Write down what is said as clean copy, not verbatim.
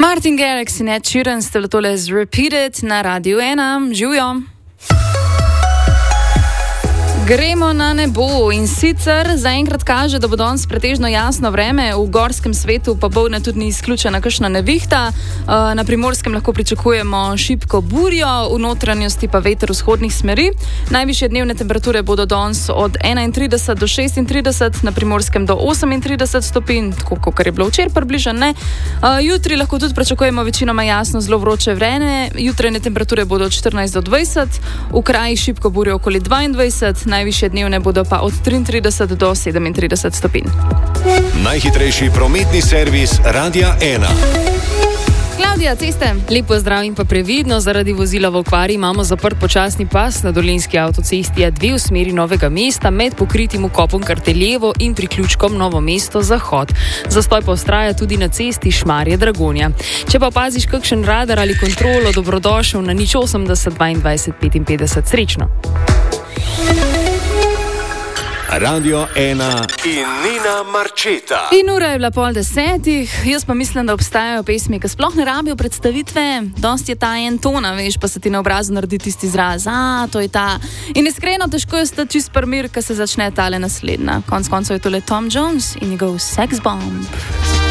Martin Garrix in Ed Sheeran ste tole z Repeated na Radiu 1. Živijo! Gremo na nebo in sicer zaenkrat kaže, da bo danes pretežno jasno vreme, v gorskem svetu pa popoldne tudi ni izključena kakšna nevihta. Na Primorskem lahko pričakujemo šibko burjo, v notranjosti pa veter vzhodnih smeri. Najvišje dnevne temperature bodo danes od 31 do 36, na Primorskem do 38 stopinj, tako kot je bilo včeraj približno. Jutri lahko tudi pričakujemo večinoma jasno zelo vroče vreme, jutrajne temperature bodo od 14 do 20, v krajih šibko burjo okoli 22, najvišje dnevne bodo pa od 33 do 37 stopinj. Najhitrejši prometni servis Radia 1. Klavdija, ceste. Lepo zdrav in pa previdno, zaradi vozila v okvari imamo zaprt počasni pas na Dolenjski avtocesti A2 v smeri Novega mesta med pokritim vkopom Karteljevo in priključkom Novo mesto Zahod. Zastoj pa vztraja tudi na cesti Šmarje-Dragonja. Če pa opaziš kakšen radar ali kontrolo, dobrodošel na 080 22 55. Srečno. Radio 1 in Nina Marčeta. In ura je bila 9:30, jaz pa mislim, da obstajajo pesmi, ki sploh ne rabijo predstavitve, dosti je ta en tona, veš, pa se ti na obrazu naredi tisti izraz, to je ta. In iskreno, težko je stati čist primir, ko se začne tale naslednja. Konec koncev je tole Tom Jones in njegov Sex Bomb.